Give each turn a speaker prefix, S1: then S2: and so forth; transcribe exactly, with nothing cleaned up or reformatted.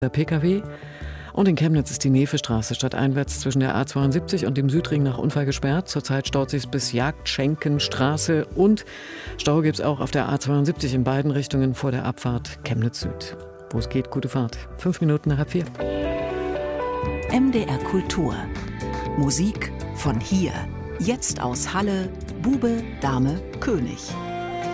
S1: der P K W. Und in Chemnitz ist die Nevestraße stadteinwärts zwischen der A zweiundsiebzig und dem Südring nach Unfall gesperrt. Zurzeit staut sich bis Jagdschenkenstraße und Stau gibt es auch auf der A zweiundsiebzig in beiden Richtungen vor der Abfahrt Chemnitz Süd. Wo es geht, gute Fahrt. Fünf Minuten nach halb vier.
S2: M D R Kultur. Musik von hier. Jetzt aus Halle, Bube, Dame, König.